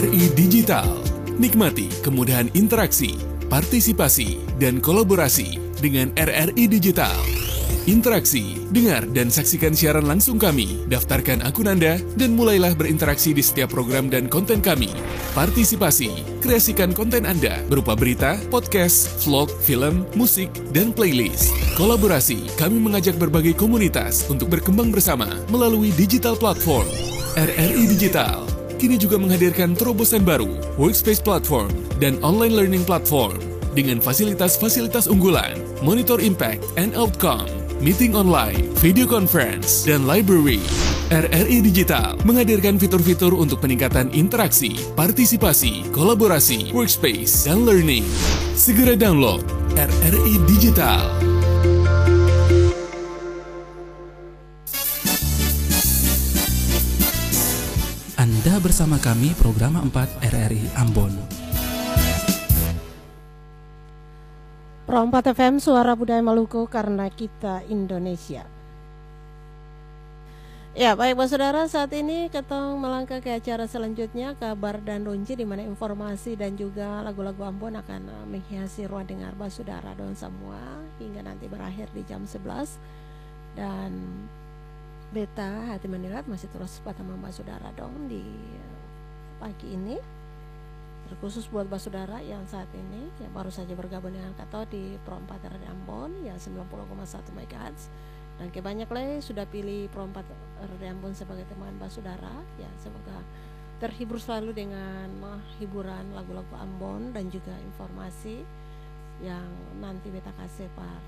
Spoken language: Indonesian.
RRI Digital. Nikmati kemudahan interaksi, partisipasi, dan kolaborasi dengan RRI Digital. Interaksi, dengar dan saksikan siaran langsung kami, daftarkan akun Anda, dan mulailah berinteraksi di setiap program dan konten kami. Partisipasi, kreasikan konten Anda berupa berita, podcast, vlog, film, musik, dan playlist. Kolaborasi, kami mengajak berbagai komunitas untuk berkembang bersama melalui digital platform. RRI Digital kini juga menghadirkan terobosan baru, workspace platform, dan online learning platform dengan fasilitas-fasilitas unggulan, monitor impact and outcome, meeting online, video conference, dan library. RRI Digital menghadirkan fitur-fitur untuk peningkatan interaksi, partisipasi, kolaborasi, workspace, dan learning. Segera download RRI Digital. Anda bersama kami program 4 RRI Ambon. Pro 4 FM, Suara Budaya Maluku, karena kita Indonesia. Ya, baik saudara, saat ini kita melangkah ke acara selanjutnya, kabar dan runci, di mana informasi dan juga lagu-lagu Ambon akan menghiasi ruang dengar saudara dan semua hingga nanti berakhir di jam 11. Dan Beta Hati Menirat masih terus bersama Mbak Saudara dong di pagi ini, terkhusus buat Mbak Saudara yang saat ini yang baru saja bergabung dengan Kato di Pro 4 RRI Ambon yang 90,1 MHz, dan kebanyakan sudah pilih Pro 4 RRI Ambon sebagai teman Mbak Saudara. Ya, semoga terhibur selalu dengan hiburan lagu-lagu Ambon dan juga informasi yang nanti Beta kasih par